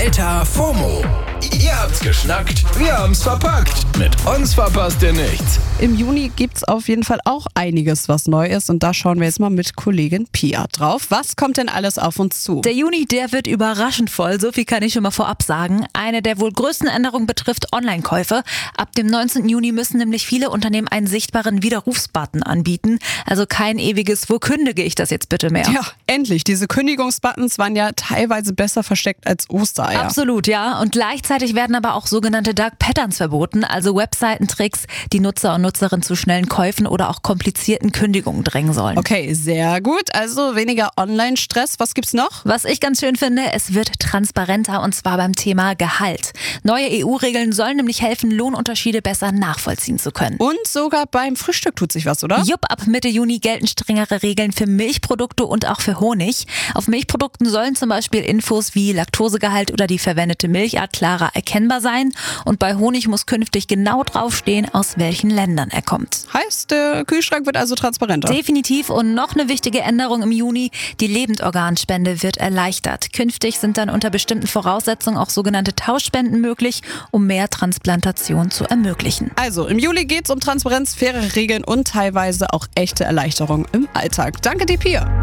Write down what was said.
Alter FOMO. Ihr habt's geschnackt, wir haben's verpackt. Mit uns verpasst ihr nichts. Im Juni gibt's auf jeden Fall auch einiges, was neu ist. Und da schauen wir jetzt mal mit Kollegin Pia drauf. Was kommt denn alles auf uns zu? Der Juni, der wird überraschend voll. So viel kann ich schon mal vorab sagen. Eine der wohl größten Änderungen betrifft Online-Käufe. Ab dem 19. Juni müssen nämlich viele Unternehmen einen sichtbaren Widerrufsbutton anbieten. Also kein ewiges, wo kündige ich das jetzt bitte mehr? Ja, endlich. Diese Kündigungsbuttons waren ja teilweise besser versteckt als Ostereier. Absolut, ja. Und gleichzeitig werden aber auch sogenannte Dark Patterns verboten, also Webseitentricks, die Nutzer und Nutzerinnen zu schnellen Käufen oder auch komplizierten Kündigungen drängen sollen. Okay, sehr gut. Also weniger Online-Stress. Was gibt's noch? Was ich ganz schön finde, es wird transparenter, und zwar beim Thema Gehalt. Neue EU-Regeln sollen nämlich helfen, Lohnunterschiede besser nachvollziehen zu können. Und sogar beim Frühstück tut sich was, oder? Jupp, ab Mitte Juni gelten strengere Regeln für Milchprodukte und auch für Honig. Auf Milchprodukten sollen zum Beispiel Infos wie Laktosegehalt oder die verwendete Milchart klarer erkennbar sein. Und bei Honig muss künftig genau draufstehen, aus welchen Ländern er kommt. Heißt, der Kühlschrank wird also transparenter. Definitiv. Und noch eine wichtige Änderung im Juni: die Lebendorganspende wird erleichtert. Künftig sind dann unter bestimmten Voraussetzungen auch sogenannte Tauschspenden möglich, um mehr Transplantation zu ermöglichen. Also, im Juli geht's um Transparenz, faire Regeln und teilweise auch echte Erleichterung im Alltag. Danke dir, Pia.